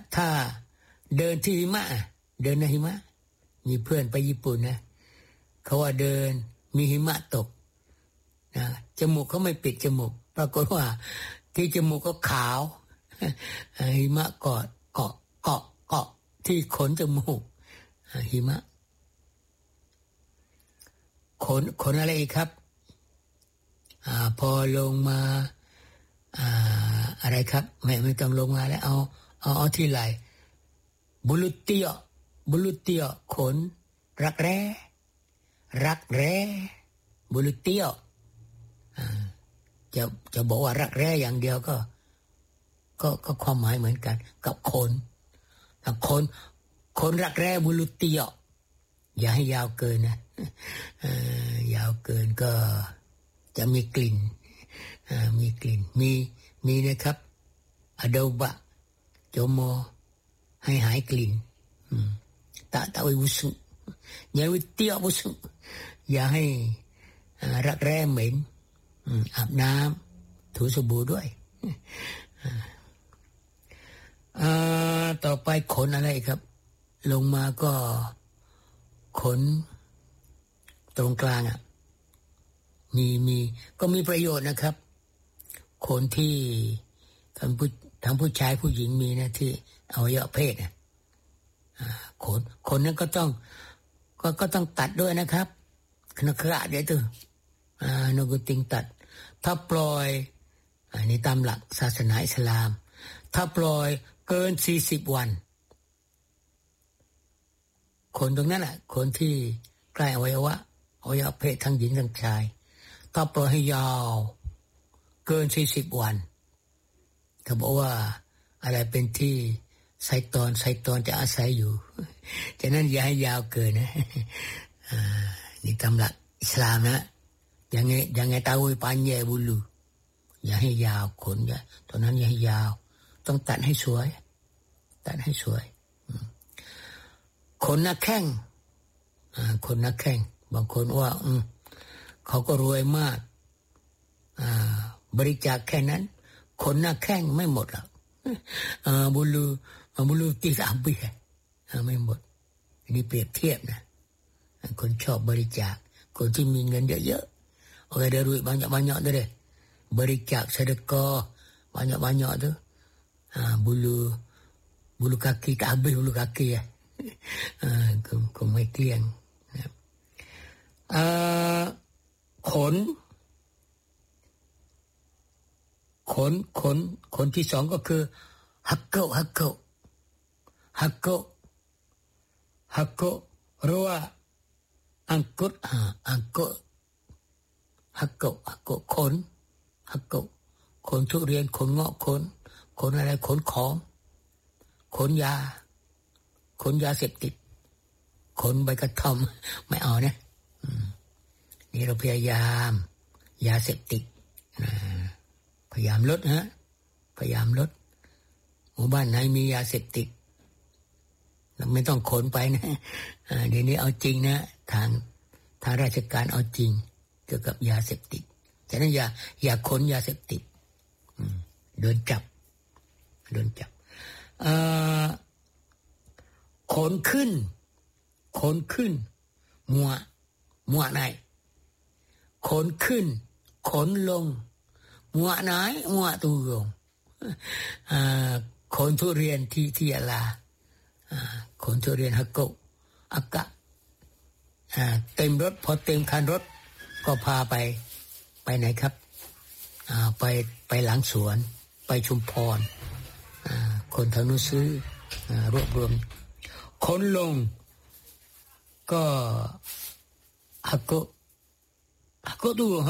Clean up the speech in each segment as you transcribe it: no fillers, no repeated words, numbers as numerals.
ถ้าเดินที่หิมะเดินในหิมะมีเพื่อนไปญี่ปุ่นนะเขาว่าเดินมีหิมะตกนะจมูกเขาไม่ปิดจมูกปรากฏว่าที่จมูกก็ขาวหิมะเกาะที่ขนจมูกหิมะขนอะไรอีกครับพอลงมาอะไรครับไม่ต้องลงมาแล้วเอาที่ไหลบุลุเตียขนรักแร้บุลุเตียจะบอกว่ารักแร้อย่างเดียวก็ความหมายเหมือนกันกับขนรักแร้บุลุเตียอย่าให้ยาวเกินนะยาวเกินก็จะมีกลิ่นมีนะครับอโดบะโจโมให้หายกลิ่นตะวิบุสุอย่าวิเตียบุสุอย่าให้รักแร้เหม็นอาบน้ำถูสบู่ด้วยต่อไปขนอะไรครับลงมาก็ขนตรงกลางมีก็มีประโยชน์นะครับขนที่ทั้งผู้ชายผู้หญิงมีนะที่อวัยวะเพศนะขนนั้นก็ต้องตัดด้วยนะครับนักกระเดี๋ยวตัวนกุติงตัดถ้าปล่อยอันนี้ตามหลักศาสนาอิสลามถ้าปล่อยเกิน40วันขนตรงนั้นแหละขนที่ใกล้อวัยวะเพศทั้งหญิงทั้งชายถ้าปล่อยให้ยาวเกิน40วันเขาบอกว่าอะไรเป็นที่ไซตอนจะอาศัยอยู่ฉะนั้นอย่าให้ยาวเกินนะนี่ตามหลักอิสลามนะjangan tahu panjang bulu อย่าให้ยาวขนอย่าตอนนั้นอย่าให้ยาวต้องตัดให้สวยขนหน้าแข้งบางคนว่าเขาก็รวยมากบริจาคแค่นั้นขนหน้าแข้งไม่หมดหรอกbulu tidak habisไม่หมดอันนี้เปรียบเทียบนะคนชอบบริจาคคนที่มีเงินเยอะๆada duit banyak-banyak tu deh berikak sedekah banyak-banyak tu bulu kaki tak habis bulu kaki kemudianขนที่สองก็คือฮักโกหรือว่าอังกุดฮักโกขนทุเรียนขนเงาะขนอะไรขนของขนยาเสพติดขนใบกระท่อมไม่เอานะนี่เราพยายามยาเสพติดพยายามลดหมู่บ้านไหนมียาเสพติดเราไม่ต้องขนไปนะเดี๋ยวนี้เอาจริงนะทางราชการเอาจริงเกี่ยวกับยาเสพติดฉะนั้นอย่าขนยาเสพติดโดนจับขนขึ้นมัวไหนขนขึ้นขนลงมัวไหนมัวตูลงขนทุเรียนที่ยะลาขนทุเรียนฮักโกอากะเต็มรถพอเต็มคันรถก็พาไปไหนครับไปหลังสวนไปชุมพรคนทางนู้นซื้อรวบรวมขนลงก็ฮักโกตูลง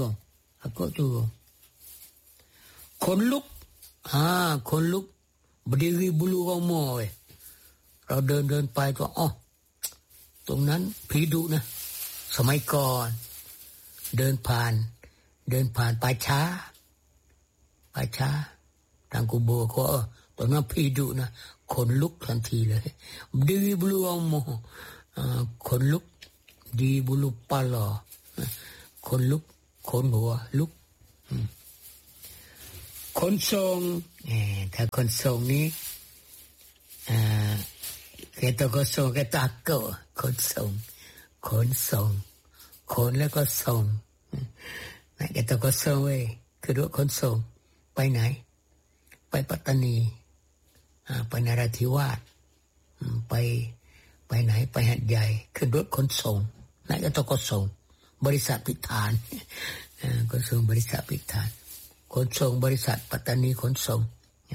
ขนลุกberdiri bulu roma เราเดินไปก็ตรงนั้นผีดุนะสมัยก่อนเดินผ่านป่าช้าทางกูโบก็ตรงนั้นผีดุนะขนลุกทันทีเลยดีบลูอมขนลุกดีบลูปลอขนลุกขนหัวลุกขนส่งถ้าขนส่งนี้ Kereta kosong, kereta akut, kosong, konแล้วก็ส่งนะkereta kosong เว้ยคือรถขนส่งไปไหนไปปัตตานีไปนราธิวาสไปไหนไปหาดใหญ่ขึ้นรถขนส่งนะkereta kosong บริษัทพิธานขนส่งบริษัทพิธานขนส่งบริษัทปัตตานีขนส่ง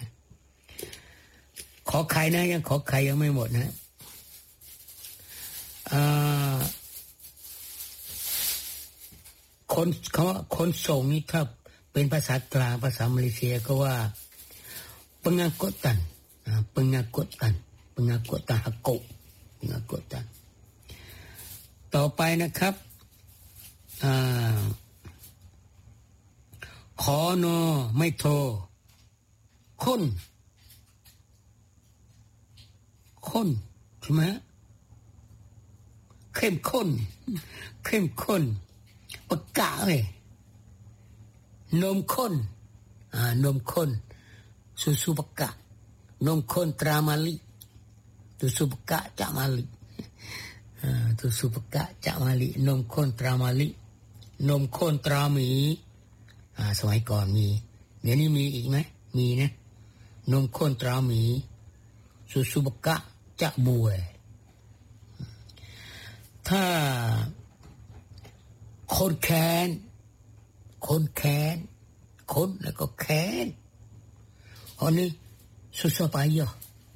ขอไข่นะยังขอไข่ยังไม่หมดนะคนส่งนี่ถ้าเป็นภาษากลางภาษามาเลเซียก็ว่า pengangkutan hakuk pengangkutan ต่อไปนะครับขอนอไม่โทรคนใช่ไหมเข้มข้นปากกาเลยนมข้นsusu peka นมข้นตรามาลิ susu peka จากมาลิsusu peka จากมาลินมข้นตรามาลินมข้นตราหมีสมัยก่อนมีเดี๋ยวนี้มีอีกไหมมีนะนมข้นตราหมี susu peka จากบัวถ้าคนแค้นแล้วก็แค้นอันนี้susah payah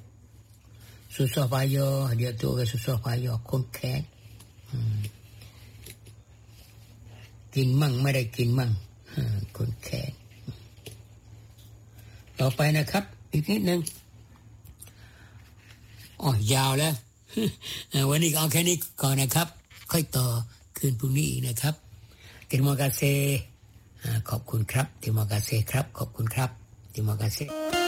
dia tu orang susah payah คนแค้นกินมั่งไม่ได้กินมั่งคนแค้นต่อไปนะครับอีกนิดนึงยาวแล้ว วันนี้เอาแค่นี้ก่อนนะครับค่อยต่อคืนพรุ่งนี้อีกนะครับTerima kasih ขอบคุณครับ Terima kasih ครับขอบคุณครับ Terima kasih